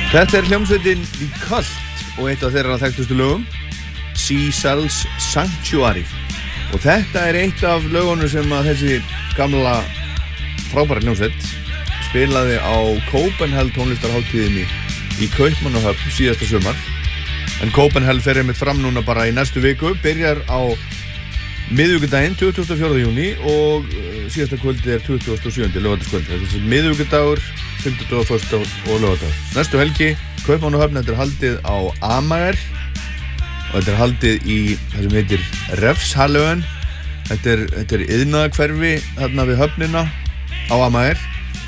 Þetta hljómsveitin The Cult og eitt af þeirra þekktustu lögum, Sea Cells Sanctuary. Og þetta eitt af lögunum sem að þessi gamla frábæra hljómsveit spilaði á Copenhagen tónlistarhátíðinni í Kaupmannahöfn síðasta sumar. En Copenhagen fer einmitt fram núna bara í næstu viku, byrjar á miðvikudaginn 24. júní og síðasta kvöldi 27. laugardagskvöld. Þetta miðvikudagur, 50. og 1. og laugardagur. Næstu helgi, Kaupmannahöfn, þetta haldið á Amager og þetta haldið í það sem heitir Refshalløen. Þetta iðnaðarhverfi þarna við höfnina á Amager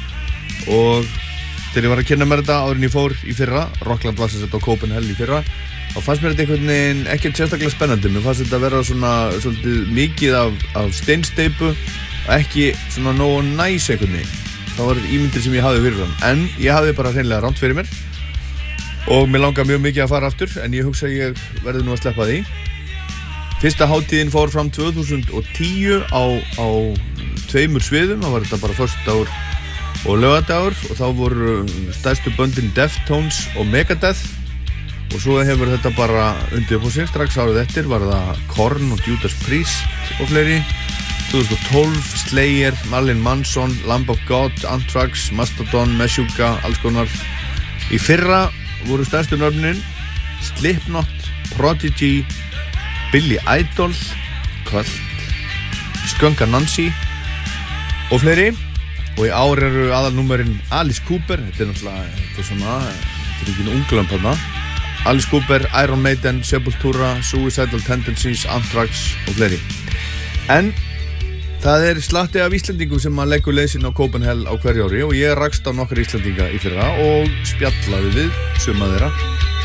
og þegar ég var að kynna mér þetta áður en ég fór í fyrra, Rockland var sem sagt á Copenhagen í fyrra, þá fannst mér þetta einhvern veginn ekkert sérstaklega spennandi. Mér fannst þetta vera svona svolítið mikið af steinsteypu og ekki svona nógu næs einhvern veginn. Það var ímyndir sem ég hafði fyrir hann, en ég hafði bara hreinlega rangt fyrir mér og mér langar mjög mikið að fara aftur, en ég hugsa að ég verði nú að sleppa því. Fyrsta hátíðin fór fram 2010 á tveimur sviðum. Það var þetta bara föstudagur og laugardagur og þá voru stærstu böndin Deftones og Megadeth og svo hefur þetta bara undið upp á sig. Strax árið eftir var það Korn og Judas Priest og fleiri. 2012 Slayer, Marilyn Manson, Lamb of God, Anthrax, Mastodon, Meshuggah, alls konar. Í fyrra voru stærstu nöfnin Slipknot, Prodigy, Billy Idol, Cult, Skunk Anansi og fleiri. Og í ár eru aðalnúmerinn Alice Cooper, þetta er ekki unglömp þarna. Alice Cooper, Iron Maiden, Sepultura, Suicidal Tendencies, Anthrax og fleiri. En það er slatti af Íslendingum sem að leggur leið sinni á Copenhagen á hverju ári og ég rakst á nokkra Íslendinga í fyrra og spjallaði við suma þeirra.